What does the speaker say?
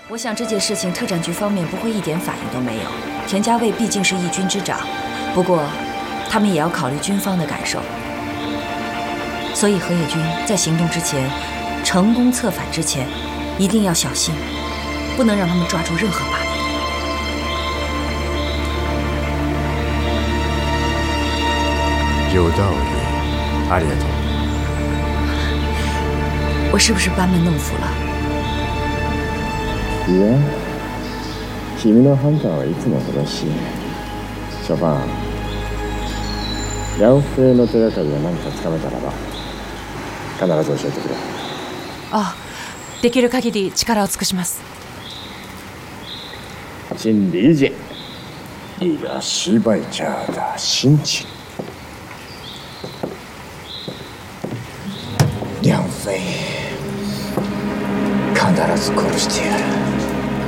我想这件事情特战局方面不会一点反应都没有。田家卫毕竟是义军之长，不过他们也要考虑军方的感受。所以河野军在行动之前，成功策反之前，一定要小心，不能让他们抓住任何把柄。 有道理，ありがとう。 我是不是班门弄斧了？ いや、君の判断はいつも正しい。ショパン、ヤオフェの手がかりが何かつかめたらば、必ず教えてくれ。 あ、できる限り力を尽くします。 请理解，你的失败者的心情。梁飞，必ず殺してやる。